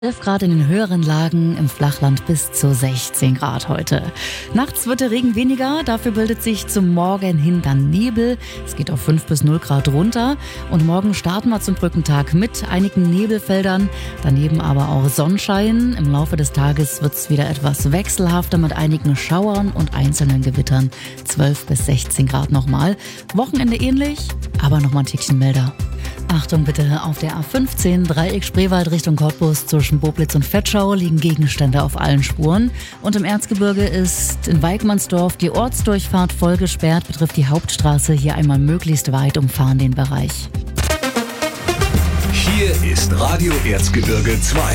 11 Grad in den höheren Lagen, im Flachland bis zu 16 Grad heute. Nachts wird der Regen weniger, dafür bildet sich zum Morgen hin dann Nebel. Es geht auf 5 bis 0 Grad runter und morgen starten wir zum Brückentag mit einigen Nebelfeldern, daneben aber auch Sonnenschein. Im Laufe des Tages wird es wieder etwas wechselhafter mit einigen Schauern und einzelnen Gewittern. 12 bis 16 Grad nochmal. Wochenende ähnlich, aber nochmal ein Tickchen milder. Achtung bitte, auf der A15 Dreieck Spreewald Richtung Cottbus zwischen Boblitz und Vetschau liegen Gegenstände auf allen Spuren. Und im Erzgebirge ist in Weigmannsdorf die Ortsdurchfahrt voll gesperrt, betrifft die Hauptstraße. Hier einmal möglichst weit umfahren den Bereich. Hier ist Radio Erzgebirge 2.